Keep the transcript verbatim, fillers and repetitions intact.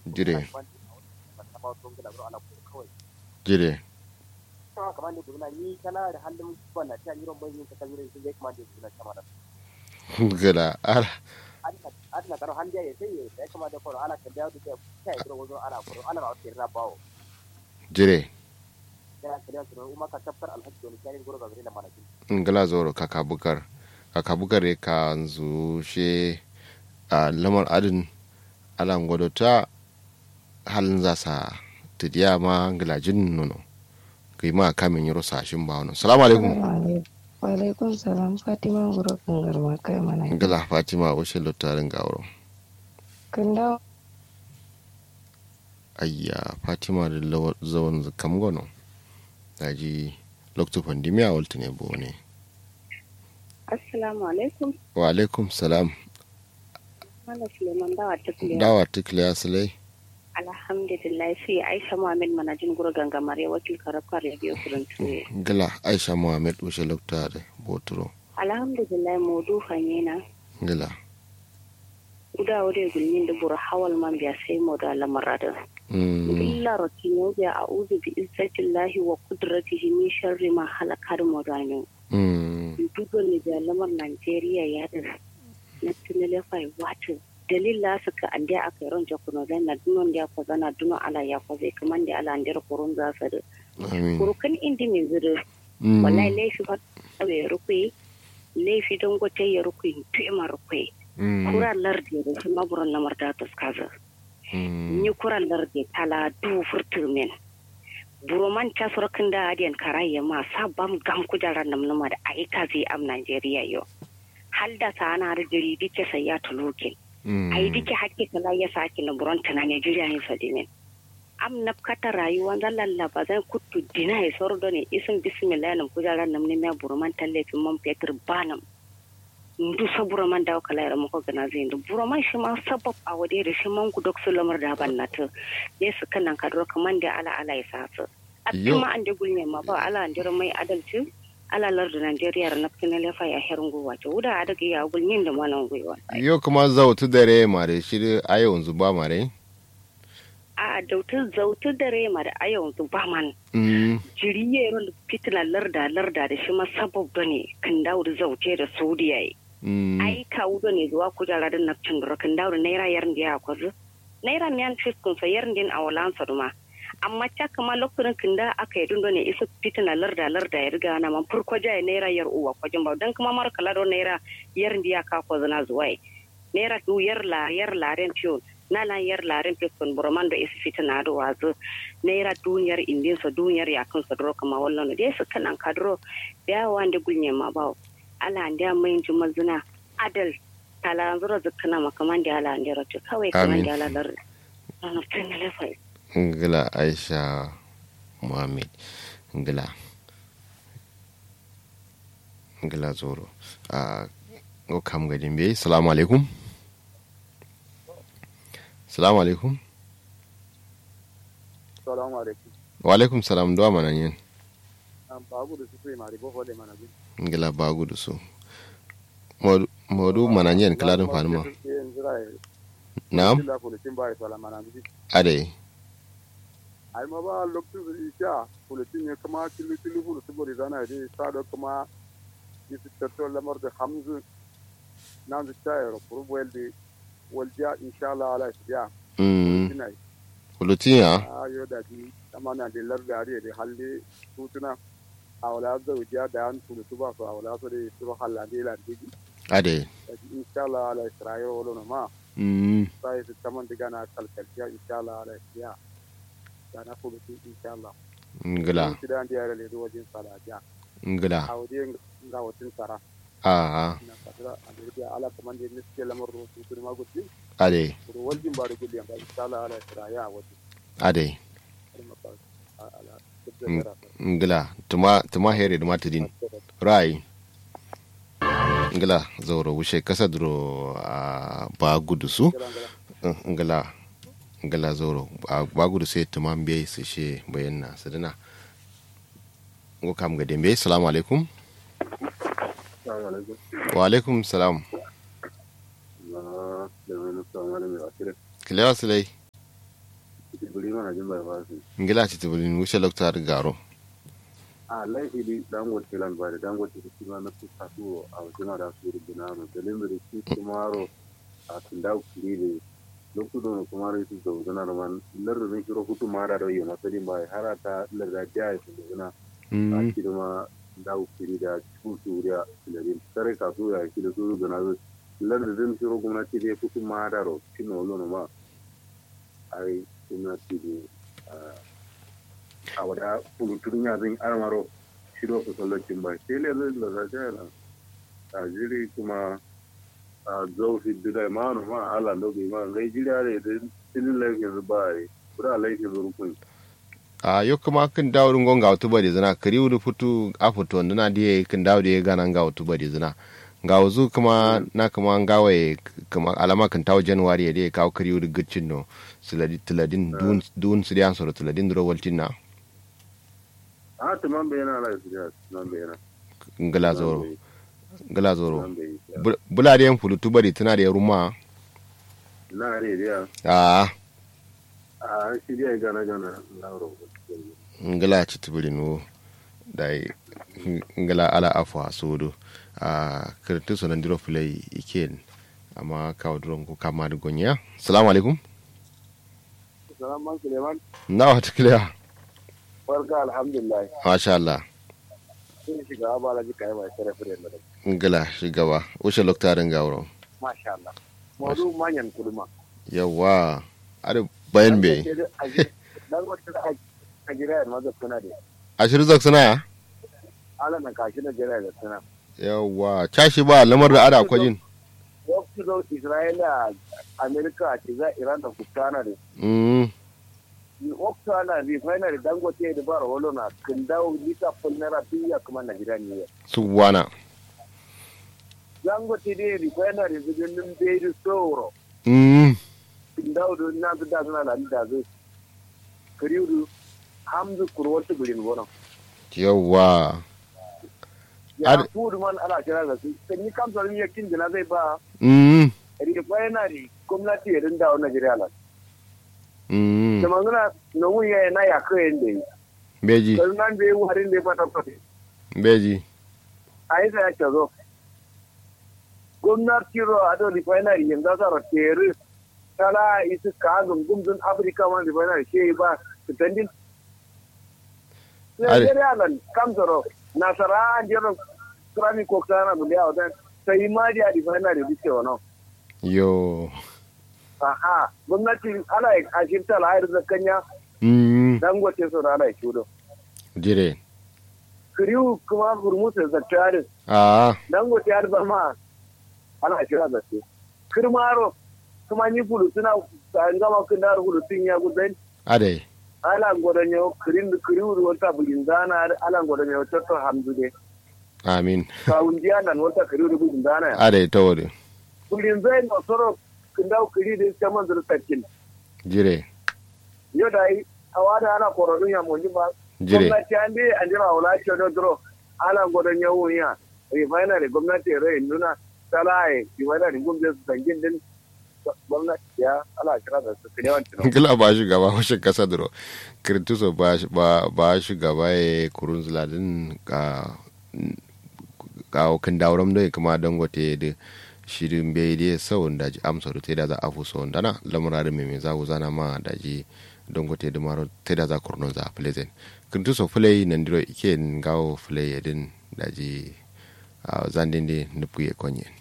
jire jire sama kamar da gurna ni kana da halin wannan ta ni ron bai yin ka kabirin sun je kuma da gurna sama da gala ala adna karo hande ya sai ya kuma da koro ala kan da da ta yi wazo ala koro ala ba ta bawo jire ya kira su umma ka tabbar alhaji don kare goro ga gari da malaki ngala zoro kaka bukar kaka bukar ya ka zu she a lamar adin ala ngodo ta halin za sa tidiya ma ngilajin nono kai ma kamin yaro sashin ba wannan assalamu alaikum wa alaikum salam fatima guro kan garma kai mana ngala fatima o shello tarin gawro kan da ayya fatima da zawon kam gono daji lokto pandemiya waltine bo ne assalamu alaikum wa alaikum salam mana suleiman dawa tukliya dawa tukliya sulai alhamdulillah sai aisha muhammad manajin gura gangamare wakil karafar radio kuruntu gala aisha muhammad ushe lokta da boturo alhamdulillah modu hanyena gala uda wode gulmin da bur hawal man biya sai modu alamarada illa rotino biya a'udhu bi izzatillahi wa qudratihi min sharri ma halakar modani mm dudo ne da lamar Najeriya ya da na tunale fai wato dalila suka ande aka ron jakuno dan na dunon da ko zana duno ala ya ko zai kaman da ala andar kurun za su da kurukan indi min zuru wallahi laifi fa abe rukui laifi don gote ya rukui tu ima rukui kura lardi da kuma buran lamar da ta skaza ni kura lardi tala du furtu men buroman ta surkin da adiyan karaye ma sabam gam kujaran namnuma da aika zai am Najeriya yo halda sana rajiri dike sai ya tulukin ai dike hakke kala ya saki na buronta na Nigeria ne fadimin am nafkata rayuwa zan lallaba zan kuttu dina ya sordo ne isin bismillah nan kujaran nan ne mai buroman tallafin man fetur banam ndu sabura man dawo kala yara muko gana zai ndu buroman shi ma sabab a wade da shi man ku dok sulamar da bannata ne su kanan kadro kaman da ala ala ya sasu amma an da gulne ma ba ala an jira mai adalci alalar da Najeriya na cikin lefa ya herin gowa ce wuda a daga ya gulmin da malan gwiwa yo kuma zautu dare mare shi ayo yanzu ba mare a dautu zautu dare mare ayo yanzu ba man jiriye ron fitila larda larda da shi ma sabab da ne kan dawo da zaute da Saudiya yi ai kawo da ne zuwa kujara da nafcin da kan dawo da naira yarin da ya kwazo naira ne an fiskun sa yarin din a walansa duma amma ta kama lokacin kinda aka yi dundo ne isa fitina larda larda ya riga na man farko jaya naira yar uwa kwajin ba dan kuma mar kala do naira yar ndiya ka ko zana zuwai naira du yar la yar laren fiyon na la yar laren fiyon burman da isa fitina do wazo naira duniyar indin sa duniyar ya kan sa dro kama wallan da su kanan kadro da wanda gulnye ma ba ala nda mai juma zuna adal tala zura zakana makaman da ala ndira to kawai kaman da ala lar ana tun lefa ngila aisha muhammad ngila ngila zoro a go kam ga dimbe assalamu alaikum assalamu alaikum assalamu alaikum wa alaikum salam do mana yin am bagu da su sai mari bo hode mana bi ngila bagu da su modu modu mana yin kaladin fanuma na'am ade ai ma ba lokacin da isha politin ne kuma kilu kilu bulu su bori zana dai sa da kuma isi tatto lamar da hamzu nan da tayar kurbu welde walja insha Allah ala siya mm politin ya ayo da ji amana da larda da da halle tutuna awla da wuja da an tulu tuba so awla so da su halla da la digi ade insha Allah ala isra'ila wala ma mm sai su taman diga na kalkal ya insha Allah ala siya dana ko bi insha Allah ngila kidan da yare da wajen salaja ngila a wajen ga wajen sara a a na kadra a da ala kaman da ne suke lamar rusu su ma gutti ade ko wajen ba da gudi ba insha Allah ala siraya wajen ade ngila tuma tuma here da matadin rai ngila zauro wuce kasa duro a ba gudu su ngila ngala zoro ba gudu sai tumam bai su she bayanna sadana ngo kam ga dembe assalamu alaikum wa alaikum salam kilewa silai tibiri mana jin bai fasu ngila ci tibulin wuce lokta garo a laifi di dangote lan ba da dangote da shi ma na kusa su a wajen da su rubuna no da limiri shi kumaro a tunda kuri da lokacin kumaro su da zuna da man lardu ne shiro kutu mara da yi masalin ba harata larda jaya su da zuna a shi da ma da kuri da su suriya larin tare ka su ya shi da su zuna lardu din shiro gwamnati da kutu mara ro shi no lono ma ai gwamnati da a wada kulutun ya zan armaro shiro ku sallacin ba sai le zai da zai na a jiri kuma a zofi da ma no ma ala no bi ma ngai jira da tilin laifin zuba ai kura laifin zurkun a yo kuma kin dawo dun gonga wato bari zina kariu du futu a futu ndana die kin dawo die gana ga wato bari zina ga wuzu kuma na kuma gawaye kuma alama kan tawo january da kawo kariu du gicin no siladi tiladin dun dun sidiyan so tiladin dro waltin na a tuman bayana la sidiya tuman bayana ngala zoro ngala zoro bula da yan fulutu bari tana da ruma na re dia a a sidiya gana gana lauro ngala ci tibulinu dai ngala ala afwa sodo a kirtu sonan diro play iken amma kawo duron ko kama da gonya assalamu alaikum salamu alaikum na wata clear barka alhamdulillah masha Allah sun shiga ba la ji kai mai sarrafa da ngala shigaba ushe loktarin gawro masha Allah modu manyan kulma yawa are bayan be dan wata a jira ma da kuna da ashir zak sana ala na kashi na jira da sana yawa tashi ba lamar da ada kwajin waktu do Isra'ila America ce za Iran da kutana da mm waktu ana refinery dangote da bara wolo na kin dawo lita fulnara biya kuma na jira ne subwana dangote da refinery zubin bai da soro mm kin dawo da na da suna da da zai kariyu hamzu kurwatu gurin gona yawa ya fudu man ana kira da su kan yi kamsar yin yakin da zai ba mm refinery gwamnati ya dinda wannan Najeriya la mm da mangana na wuya na ya kai inda beji kan nan bai warin da fata fata beji ai sai ya zo gwamnati ro ado refinery yanzu za ta tere kala isu ka gungumzun Africa man refinery ke ba su tandin Najeriya lan kamsaro nasara jero krami ko kana mu ya wadan sai ma dia refinery dike wono yo aha gwamnati ana a shirta lahir da kanya mm dangote so da ana shudo jire kriu kuma hurmusa zakkari ah dangote har ba ma ana shira da su kirmaro kuma ni bulu suna an gama kun da bulu tin ya gudan ade ala godanyo kirin kriu wata bulin dana ala godanyo to hamdu de amin kawundiya nan wata kriu bulin dana ade tawore bulin zai no soro kindau kiri da ta manzur takin jire yo dai awada ana korodun ya monji ba jire gwamnati an bi an jira wala ce do dro ala godon yawo ya refinery gwamnati rai nuna talaye refinery gwamnati su dangin din gwamnati ya ala kira da su kine wancan kila ba shi gaba washe kasa dro kirtuso ba ba ba shi gaba e kurun zuladin ka ka kan dawram do kuma dangote da shirin bai dai sau da ji amsa da ta da za a fi sau dana lamurarin mai za ku zana ma da ji don gote da maro ta da za kurnon za a plezen kintu so fulai nan diro ike gawo fulai yadin da ji zandin da nufi ya konye